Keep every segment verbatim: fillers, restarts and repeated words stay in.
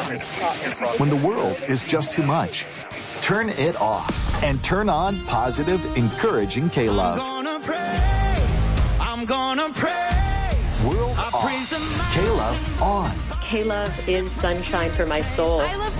When the world is just too much, turn it off and turn on positive, encouraging K-Love. I'm gonna praise, I'm gonna praise. World I off, K-Love on. K-Love is sunshine for my soul. I love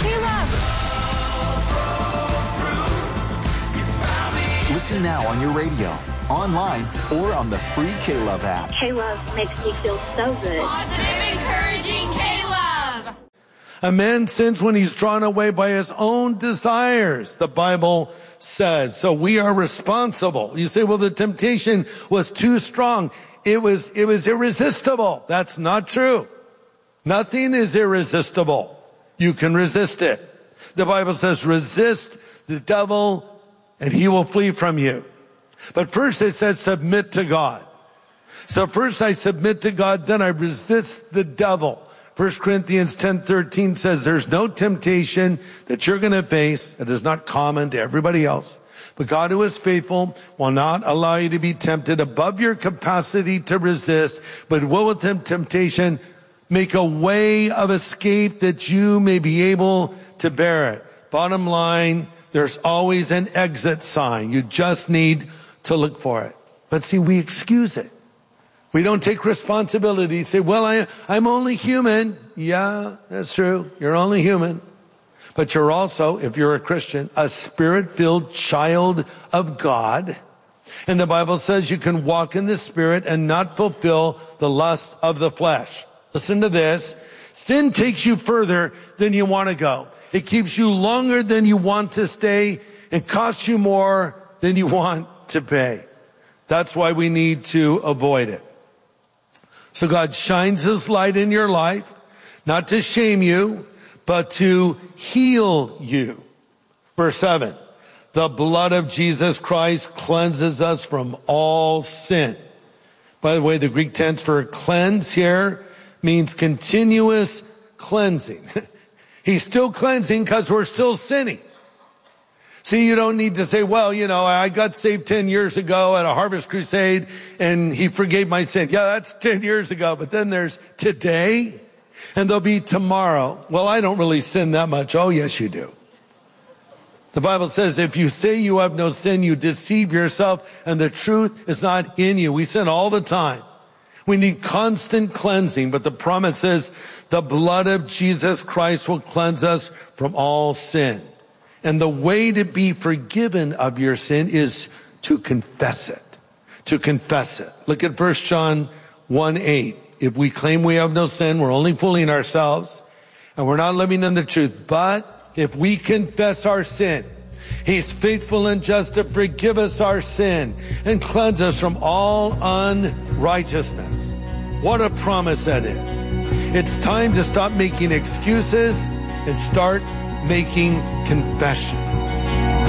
K-Love. Listen now on your radio, online, or on the free K-Love app. K-Love makes me feel so good. Positive, encouraging K-Love. A man sins when he's drawn away by his own desires, the Bible says. So we are responsible. You say, well, the temptation was too strong. It was, it was irresistible. That's not true. Nothing is irresistible. You can resist it. The Bible says, resist the devil and he will flee from you. But first it says, submit to God. So first I submit to God, then I resist the devil. First Corinthians ten thirteen says there's no temptation that you're going to face that is not common to everybody else. But God, who is faithful, will not allow you to be tempted above your capacity to resist, but will with him temptation make a way of escape that you may be able to bear it. Bottom line, there's always an exit sign. You just need to look for it. But see, we excuse it. We don't take responsibility. Say, well, I, I'm only human. Yeah, that's true. You're only human. But you're also, if you're a Christian, a spirit-filled child of God. And the Bible says you can walk in the Spirit and not fulfill the lust of the flesh. Listen to this. Sin takes you further than you want to go. It keeps you longer than you want to stay and costs you more than you want to pay. That's why we need to avoid it. So God shines his light in your life, not to shame you, but to heal you. Verse seven, the blood of Jesus Christ cleanses us from all sin. By the way, the Greek tense for cleanse here means continuous cleansing. He's still cleansing because we're still sinning. See, you don't need to say, well, you know, I got saved ten years ago at a Harvest Crusade and he forgave my sin. Yeah, that's ten years ago. But then there's today and there'll be tomorrow. Well, I don't really sin that much. Oh, yes, you do. The Bible says if you say you have no sin, you deceive yourself and the truth is not in you. We sin all the time. We need constant cleansing, but the promise is the blood of Jesus Christ will cleanse us from all sin. And the way to be forgiven of your sin is to confess it. To confess it. Look at First John one eight. If we claim we have no sin, we're only fooling ourselves and we're not living in the truth. But if we confess our sin, he's faithful and just to forgive us our sin and cleanse us from all unrighteousness. What a promise that is. It's time to stop making excuses and start making confession.